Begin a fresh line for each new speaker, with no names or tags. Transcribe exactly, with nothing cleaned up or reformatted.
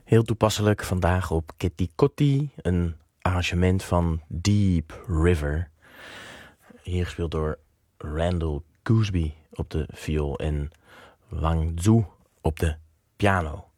Heel toepasselijk vandaag op Kitty Kotti, een arrangement van Deep River. Hier gespeeld door Randall Gooseby op de viool en Wang Zhu op de piano.